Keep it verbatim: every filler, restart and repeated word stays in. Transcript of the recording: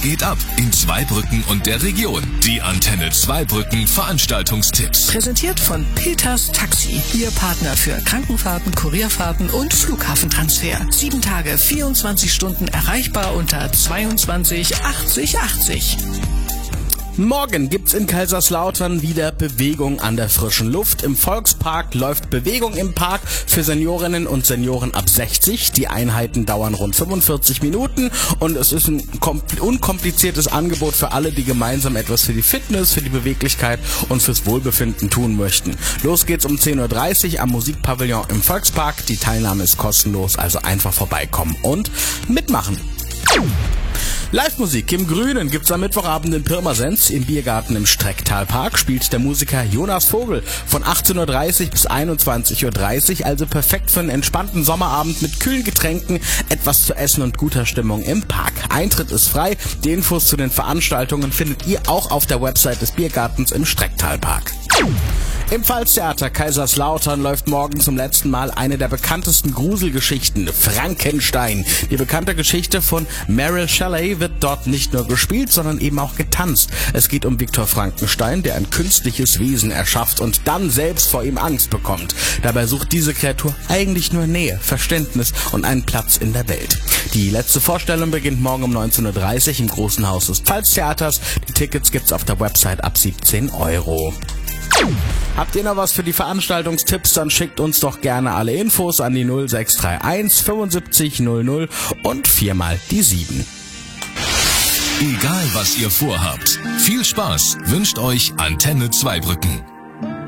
geht ab in Zweibrücken und der Region? Die Antenne Zweibrücken Veranstaltungstipps. Präsentiert von Peters Taxi. Ihr Partner für Krankenfahrten, Kurierfahrten und Flughafentransfer. Sieben Tage, vierundzwanzig Stunden erreichbar unter zweiundzwanzig achtzig achtzig. Morgen gibt's in Kaiserslautern wieder Bewegung an der frischen Luft. Im Volkspark läuft Bewegung im Park für Seniorinnen und Senioren ab sechzig. Die Einheiten dauern rund fünfundvierzig Minuten und es ist ein unkompliziertes Angebot für alle, die gemeinsam etwas für die Fitness, für die Beweglichkeit und fürs Wohlbefinden tun möchten. Los geht's um zehn Uhr dreißig am Musikpavillon im Volkspark. Die Teilnahme ist kostenlos, also einfach vorbeikommen und mitmachen. Live-Musik im Grünen gibt's am Mittwochabend in Pirmasens. Im Biergarten im Strecktalpark spielt der Musiker Jonas Vogel von achtzehn Uhr dreißig bis einundzwanzig Uhr dreißig, also perfekt für einen entspannten Sommerabend mit kühlen Getränken, etwas zu essen und guter Stimmung im Park. Eintritt ist frei. Die Infos zu den Veranstaltungen findet ihr auch auf der Website des Biergartens im Strecktalpark. Im Pfalztheater Kaiserslautern läuft morgen zum letzten Mal eine der bekanntesten Gruselgeschichten, Frankenstein. Die bekannte Geschichte von Mary Shelley wird dort nicht nur gespielt, sondern eben auch getanzt. Es geht um Viktor Frankenstein, der ein künstliches Wesen erschafft und dann selbst vor ihm Angst bekommt. Dabei sucht diese Kreatur eigentlich nur Nähe, Verständnis und einen Platz in der Welt. Die letzte Vorstellung beginnt morgen um neunzehn Uhr dreißig im Großen Haus des Pfalztheaters. Die Tickets gibt's auf der Website ab siebzehn Euro. Habt ihr noch was für die Veranstaltungstipps, dann schickt uns doch gerne alle Infos an die null sechs drei eins fünfundsiebzig null null und viermal die sieben. Egal was ihr vorhabt, viel Spaß wünscht euch Antenne Zweibrücken.